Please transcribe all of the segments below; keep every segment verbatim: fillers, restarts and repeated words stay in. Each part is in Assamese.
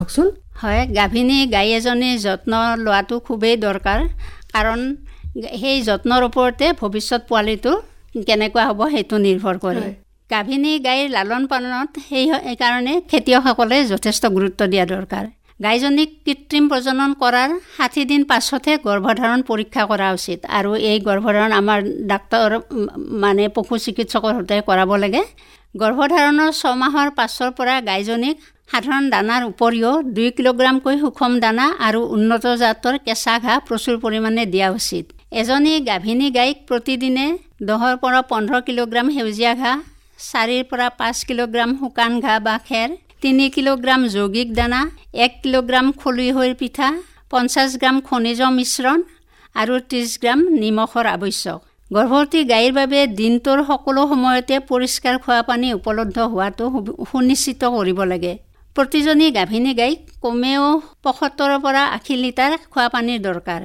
কওকচোন। হয়, গাভিনী গাই এজনীৰ যত্ন লোৱাটো খুবেই দৰকাৰ, কাৰণ সেই যত্নৰ ওপৰতে ভৱিষ্যত পোৱালিটো কেনেকুৱা হ'ব সেইটো নিৰ্ভৰ কৰে। গাভিনী গাইৰ লালন পালনত সেই কাৰণে খেতিয়কসকলে যথেষ্ট গুৰুত্ব দিয়া দৰকাৰ। গাইজনীক কৃত্ৰিম প্ৰজনন কৰাৰ ষাঠি দিন পাছতহে গৰ্ভধাৰণ পৰীক্ষা কৰা উচিত, আৰু এই গৰ্ভধাৰণ আমাৰ ডাক্তৰ মানে পশু চিকিৎসকৰ সৈতে কৰাব লাগে। গৰ্ভধাৰণৰ ছমাহৰ পাছৰ পৰা গাইজনীক সাধাৰণ দানাৰ উপৰিও দুই কিলোগ্ৰামকৈ সুষম দানা আৰু উন্নত জাতৰ কেঁচা ঘাঁহ প্ৰচুৰ পৰিমাণে দিয়া উচিত। এজনী গাভিনী গাইক প্ৰতিদিনে দহৰ পৰা পোন্ধৰ কিলোগ্ৰাম সেউজীয়া ঘাঁহ, চাৰিৰ পৰা পাঁচ কিলোগ্ৰাম শুকান ঘাঁহ বা খেৰ, তিনি কিলোগ্ৰাম যৌগিক দানা, এক কিলোগ্ৰাম খলিহৈৰ পিঠা, পঞ্চাছ গ্ৰাম খনিজ মিশ্ৰণ আৰু ত্ৰিছ গ্ৰাম নিমখৰ আৱশ্যক। গৰ্ভৱতী গাইৰ বাবে দিনটোৰ সকলো সময়তে পৰিষ্কাৰ খোৱা পানী উপলব্ধ হোৱাটো সুনিশ্চিত কৰিব লাগে। প্ৰতিজনী গাভিনী গাইক কমেও পঁয়সত্তৰৰ পৰা আশী লিটাৰ খোৱা পানীৰ দৰকাৰ।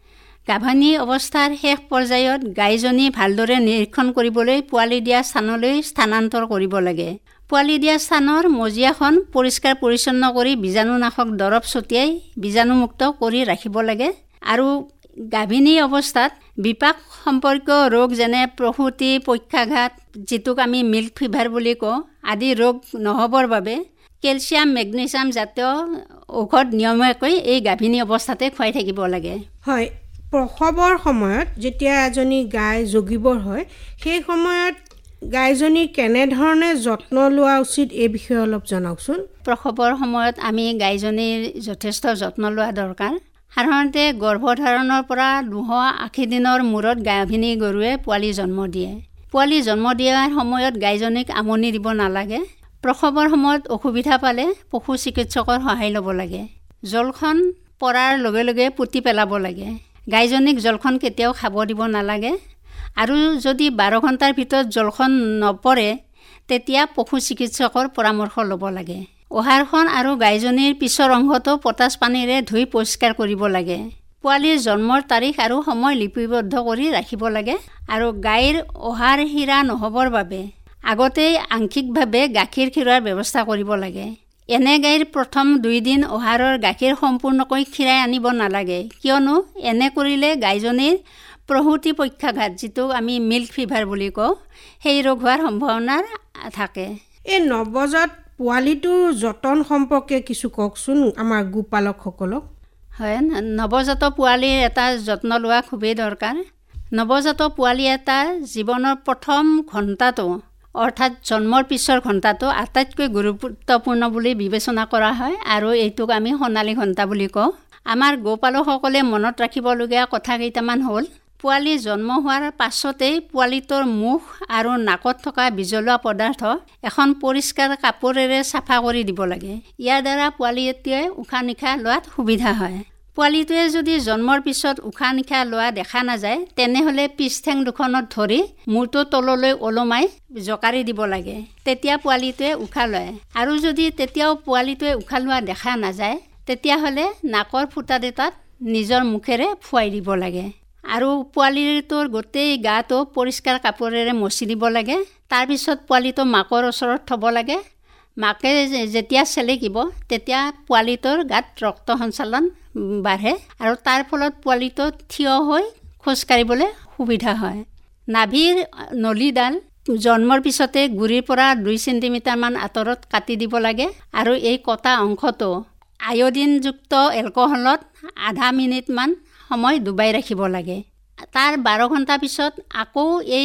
গাভিনী অৱস্থাৰ শেষ পৰ্যায়ত গাইজনী ভালদৰে নিৰীক্ষণ কৰিবলৈ পোৱালি দিয়া স্থানলৈ স্থানান্তৰ কৰিব লাগে। পোৱালি দিয়া স্থানৰ মজিয়াখন পৰিষ্কাৰ পৰিচ্ছন্ন কৰি বীজাণুনাশক দৰৱ ছটিয়াই বীজাণুমুক্ত কৰি ৰাখিব লাগে। আৰু গাভিনী অৱস্থাত বিপাক সম্পৰ্কীয় ৰোগ যেনে প্ৰসূতি পক্ষাঘাত, যিটোক আমি মিল্ক ফিভাৰ বুলি কওঁ, আদি ৰোগ নহ'বৰ বাবে কেলছিয়াম মেগনেছিয়াম জাতীয় ঔষধ নিয়মীয়াকৈ এই গাভিনী অৱস্থাতে খুৱাই থাকিব লাগে। হয়, প্ৰসৱৰ সময়ত যেতিয়া এজনী গাই জগিবৰ হয়, সেই সময়ত গাইজনী কেনেধৰণে যত্ন লোৱা উচিত এই বিষয়ে অলপ জনাওকচোন। প্ৰসৱৰ সময়ত আমি গাইজনীৰ যথেষ্ট যত্ন লোৱা দৰকাৰ। সাধাৰণতে গৰ্ভধাৰণৰ পৰা দুশ আশী দিনৰ মূৰত গাভিনী গৰুৱে পোৱালি জন্ম দিয়ে। পোৱালি জন্ম দিয়াৰ সময়ত গাইজনীক আমনি দিব নালাগে। প্ৰসৱৰ সময়ত অসুবিধা পালে পশু চিকিৎসকৰ সহায় ল'ব লাগে। জলখন পৰাৰ লগে লগে পুতি পেলাব লাগে। গাইজনীক জলখন কেতিয়াও খাব দিব নালাগে, আৰু যদি বাৰ ঘণ্টাৰ ভিতৰত জলখন নপৰে তেতিয়া পশু চিকিৎসকৰ পৰামৰ্শ ল'ব লাগে। আহাৰখন আৰু গাইজনীৰ পিছৰ অংশটো পটাছ পানীৰে ধুই পৰিষ্কাৰ কৰিব লাগে। পোৱালিৰ জন্মৰ তাৰিখ আৰু সময় লিপিবদ্ধ কৰি ৰাখিব লাগে। আৰু গাইৰ আহাৰ হীৰা নহ'বৰ বাবে আগতেই আংশিকভাৱে গাখীৰ খীৰোৱাৰ ব্যৱস্থা কৰিব লাগে। এনে গাইৰ প্ৰথম দুইদিন আহাৰৰ গাখীৰ সম্পূৰ্ণকৈ খীৰাই আনিব নালাগে, কিয়নো এনে কৰিলে গাইজনীৰ প্ৰসূতি পক্ষাঘাত, যিটো আমি মিল্ক ফিভাৰ বুলি কওঁ, সেই ৰোগ হোৱাৰ সম্ভাৱনা থাকে। এই নৱজাত পোৱালিটোৰ যতন সম্পৰ্কে কিছু কওকচোন আমাৰ গোপালকসকলক। হয়, নৱজাত পোৱালিৰ এটা যত্ন লোৱা খুবেই দৰকাৰ। নৱজাত পোৱালি এটাৰ জীৱনৰ প্ৰথম ঘণ্টাটো, অৰ্থাৎ জন্মৰ পিছৰ ঘণ্টাটো আটাইতকৈ গুৰুত্বপূৰ্ণ বুলি বিবেচনা কৰা হয়, আৰু এইটোক আমি সোণালী ঘণ্টা বুলি কওঁ। আমাৰ গোপালকসকলে মনত ৰাখিবলগীয়া কথা কেইটামান হ'ল: পোৱালি জন্ম হোৱাৰ পাছতেই পোৱালিটোৰ মুখ আৰু নাকত থকা বিজলুৱা পদাৰ্থ এখন পৰিষ্কাৰ কাপোৰেৰে চাফা কৰি দিব লাগে। ইয়াৰ দ্বাৰা পোৱালিটোৱে উশাহ নিশাহ লোৱাত সুবিধা হয়। পোৱালিটোৱে যদি জন্মৰ পিছত উশাহ নিশাহ লোৱা দেখা নাযায়, তেনেহ'লে পিছঠেং দুখনত ধৰি মূৰটো তললৈ ওলমাই জোকাৰি দিব লাগে। তেতিয়া পোৱালিটোৱে উশাহ লয়। আৰু যদি তেতিয়াও পোৱালিটোৱে উশাহ লোৱা দেখা নাযায়, তেতিয়াহ'লে নাকৰ ফুটা দুটাত নিজৰ মুখেৰে ফুৱাই দিব লাগে। আৰু পোৱালিটোৰ গোটেই গাটো পৰিষ্কাৰ কাপোৰেৰে মচি দিব লাগে। তাৰপিছত পোৱালিটো মাকৰ ওচৰত থ'ব লাগে। মাকে যেতিয়া চেলেকিব তেতিয়া পোৱালিটোৰ গাত ৰক্ত সঞ্চালন বাঢ়ে, আৰু তাৰ ফলত পোৱালিটো থিয় হৈ খোজকাঢ়িবলৈ সুবিধা হয়। নাভিৰ নলীডাল জন্মৰ পিছতে গুৰিৰ পৰা দুই চেণ্টিমিটাৰমান আঁতৰত কাটি দিব লাগে, আৰু এই কটা অংশটো আয়ডিনযুক্ত এলকহলত আধা মিনিটমান সময় ডুবাই ৰাখিব লাগে। তাৰ বাৰ ঘণ্টা পিছত আকৌ এই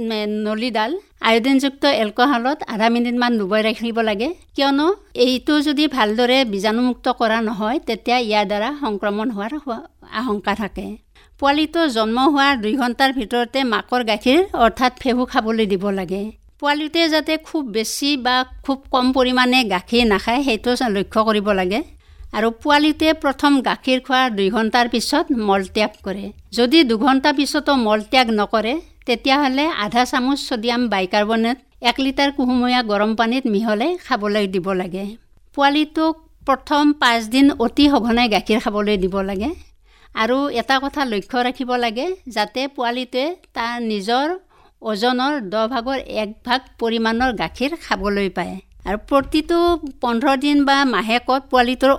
নলীডাল আয়ডিনযুক্ত এলকহলত আধা মিনিটমান ডুবাই ৰাখিব লাগে, কিয়নো এইটো যদি ভালদৰে বীজাণুমুক্ত কৰা নহয় তেতিয়া ইয়াৰ দ্বাৰা সংক্ৰমণ হোৱাৰ আশংকা থাকে। পোৱালিটো জন্ম হোৱাৰ দুই ঘণ্টাৰ ভিতৰতে মাকৰ গাখীৰ অৰ্থাৎ ফেহু খাবলৈ দিব লাগে। পোৱালিটোৱে যাতে খুব বেছি বা খুব কম পৰিমাণে গাখীৰ নাখায় সেইটো লক্ষ্য কৰিব লাগে। আৰু পোৱালিটোৱে প্ৰথম গাখীৰ খোৱাৰ দুই ঘণ্টাৰ পিছত মলত্যাগ কৰে। যদি দুঘণ্টা পিছতো মলত্যাগ নকৰে তেতিয়াহ'লে আধা চামুচ ছডিয়াম বাইকাৰ্বনেট এক লিটাৰ কুহুমীয়া গৰম পানীত মিহলাই খাবলৈ দিব লাগে। পোৱালিটোক প্ৰথম পাঁচদিন অতি সঘনাই গাখীৰ খাবলৈ দিব লাগে। আৰু এটা কথা লক্ষ্য ৰাখিব লাগে যাতে পোৱালিটোৱে তাৰ নিজৰ ওজনৰ দহ ভাগৰ এক ভাগ পৰিমাণৰ গাখীৰ খাবলৈ পায়। আৰু প্ৰতিটো পোন্ধৰ দিন বা মাহেকত পোৱালিটোৰ